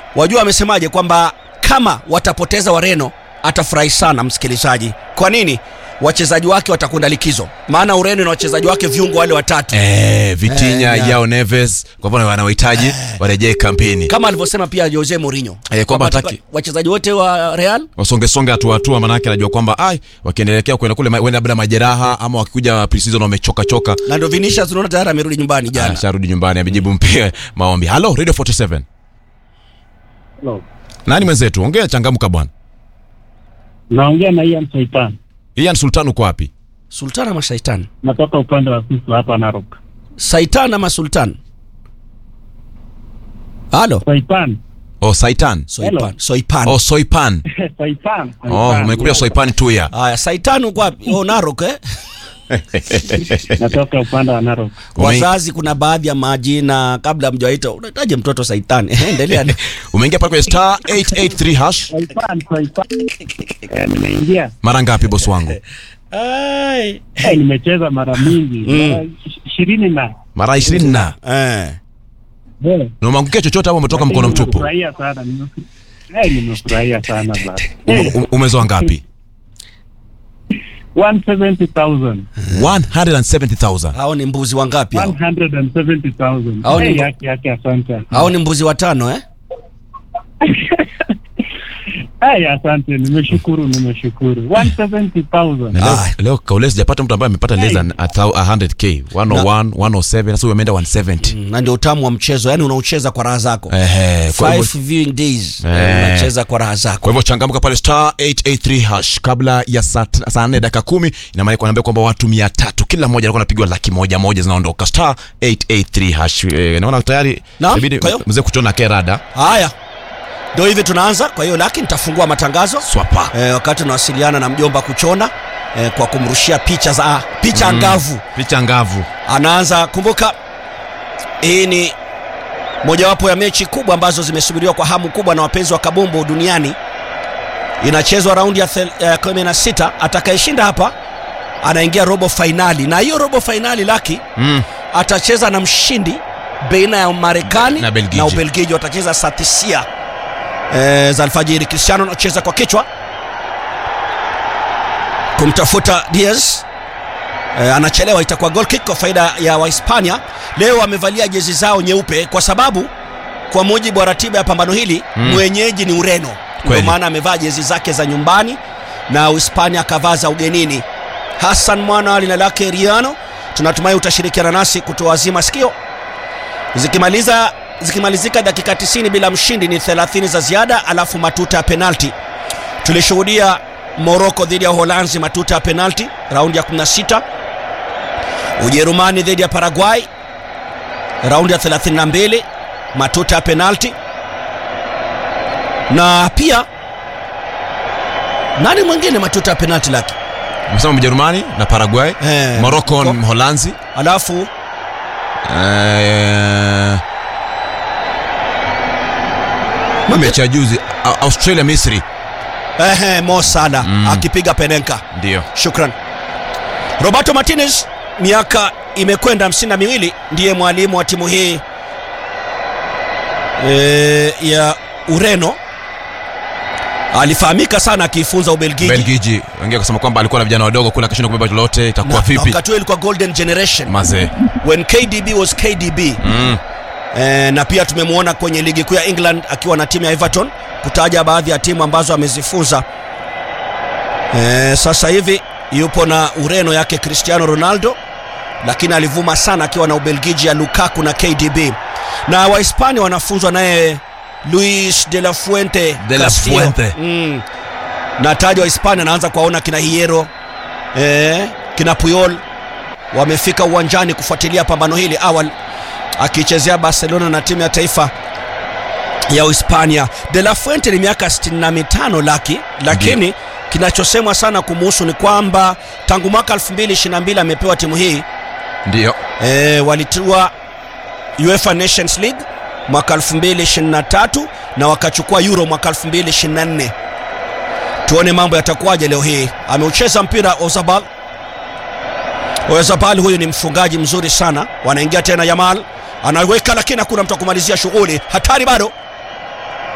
wajua amesemaje kwamba kama watapoteza Wareno atafurahi sana msikilizaji. Kwa nini? Wachezaji wake watakwenda likizo. Maana Ureno na wachezaji wake viungo wale watatu. Vitinha, Yao Neves, kwa hivyo wanahitaji warejee kampeni. Kama alivyosema pia Jose Mourinho. Kwamba hataki wachezaji wote wa Real wasonge hatua maana yake anajua kwamba wakiendelea kwenda kule wenda labda majeraha ama wakikuja pre-season wamechoka. Na ndio Vinicius tunaona tayari amerudi nyumbani jana. Sharudi nyumbani amejibu mpia maombi. Hello Radio 47. Hello. Nani mwenzetu? Ongea changamka bwana. Naongea na Ian Sultan. Ian Sultan uko wapi? Sultan ama Shaitan? Natoka upande wa Susu hapa Narok. Shaitan ama Sultan? Halo. Soipan. Saitan. Soipan. Soipan. Umekuja Soipan tu ya. Haya, Shaitan uko wapi? Narok Natoka upande wa Narok. Wazazi kuna baadhi ya majina kabla mjaita unahitaji mtoto Shaitan. Endelea. Umeingia pale kwenye star 883 hash. Soipan. Nimeingia. Mara ngapi boss wangu? Nimecheza mara mingi. Mara 20 na. Na umeangukia chochote hapo umetoka mkono mtupu? Nimefurahia sana baba. Umezoa ngapi? 170,000. Hao ni mbuzi wangapi hao? 170,000. Yake asante. Hao ni mbuzi watano Asante, nimeshukuru. 170,000. Leo kaule sijapata mtu ambaye amepata less than 100k. 101, 107, sasa umeenda 170. Na ndio utamu wa mchezo, yani unaucheza kwa raha zako. 5 viewing days unacheza kwa raha zako. Kwa hivyo changamka pale star 883 hash kabla ya saa 4 dakika 10. Ina maana kwamba kwamba watu 300 kila mmoja alikuwa anapigwa laki moja zinaondoka star 883 hash. Naona tayari inabidi mzee kutona kerada. Haya. Ndio hivi tunaanza. Kwa hiyo lakini nitafungua matangazo swapa wakati tunawasiliana na mjomba kuchona kwa kumrushia picha angavu. Anaanza. Kumbuka hii ni mojawapo ya mechi kubwa ambazo zimesubiriwa kwa hamu kubwa na wapenzi wa kabumbu duniani. Inachezwa raundi ya 16. Atakayeshinda hapa anaingia robo finali, na hiyo robo finali laki atacheza na mshindi baina ya Marekani na Ubelgiji. Watacheza saa 9 za alfajiri. Cristiano anacheza kwa kichwa kumtafuta Diaz, anachelewa. Itakuwa goal kick kwa faida ya Wahispania. Leo wamevalia jezi zao nyeupe kwa sababu kwa mujibu wa ratiba ya pambano hili mwenyeji ni Ureno, ndio maana amevaa jezi zake za nyumbani na Uhispania akavaa za ugenini. Hassan Mwana Ali na lake Riano, tunatumai utashirikiana nasi kutoazima sikio. Zikimalizika dakika 90 bila mshindi ni 30 za ziada, alafu matuta ya penalti. Tulishuhudia Morocco dhidi ya Uholanzi matuta ya penalti raundi ya 16. Ujerumani dhidi ya Paraguay raundi ya 32 matuta ya penalti. Na pia nani mwingine matuta ya penalti laki? Msema Ujerumani na Paraguay, Morocco na Uholanzi, alafu mechi ya juzi Australia Misri. Mo Salah akipiga penenka. Ndio. Shukran. Roberto Martinez miaka imekwenda 52, ndiye mwalimu wa timu hii ya Ureno. Alifahamika sana akifunza Ubelgiji. Wengine kusema kwamba alikuwa na vijana wadogo kula kashinda kubeba lolote, itakuwa vipi? Wakati ilikuwa golden generation. Maze. When KDB was KDB. Na pia tumemwona kwenye ligi kuu ya England akiwa na timu ya Everton, kutaja baadhi ya timu ambazo amezifunza. Sasa hivi yupo na Ureno yake Cristiano Ronaldo, lakini alivuma sana akiwa na Ubelgiji ya Lukaku na KDB. Na Wahispania wanafunzwa naye Luis de la Fuente. Na taji wa Hispania anaanza kuwaona kina Hierro, kina Puyol wamefika uwanjani kufuatilia pambano hili. Awali akichezea Barcelona na timu ya taifa ya Hispania. De la Fuente ni miaka 65 lakini kinachosemwa sana kumuhusu ni kwamba tangu mwaka 2022 amepewa timu hii. Ndio. Walitua UEFA Nations League mwaka 2023 na wakachukua Euro mwaka 2024. Tuone mambo yatakuwaje leo hii. Ameucheza mpira Ozabal huyu ni mfungaji mzuri sana. Wanaingia tena Yamal, anaweka lakini hakuna mtu kumalizia shughuli. Hatari bado.